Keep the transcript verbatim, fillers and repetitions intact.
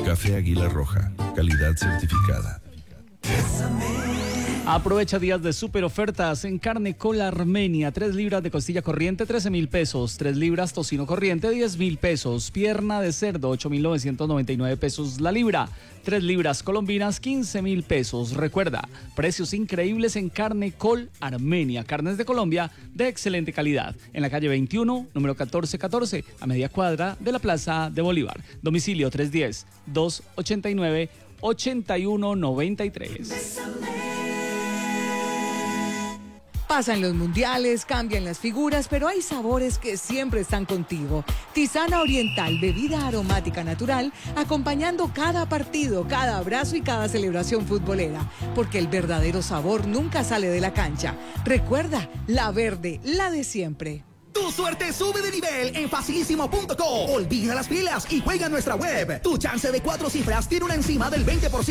Café Águila Roja, calidad certificada. Aprovecha días de super ofertas en Carne Cola Armenia. tres libras de costilla corriente, trece mil pesos. tres libras tocino corriente, diez mil pesos. Pierna de cerdo, ocho mil novecientos noventa y nueve pesos la libra. tres libras colombinas, quince mil pesos. Recuerda, precios increíbles en Carne Col Armenia. Carnes de Colombia de excelente calidad. En la calle veintiuno, número catorce catorce, a media cuadra de la Plaza de Bolívar. Domicilio tres uno cero, dos ocho nueve, ocho uno nueve tres. Pasan los mundiales, cambian las figuras, pero hay sabores que siempre están contigo. Tisana Oriental, bebida aromática natural, acompañando cada partido, cada abrazo y cada celebración futbolera. Porque el verdadero sabor nunca sale de la cancha. Recuerda, la verde, la de siempre. Tu suerte sube de nivel en facilísimo punto com. Olvida las filas y juega en nuestra web. Tu chance de cuatro cifras tiene una encima del veinte por ciento.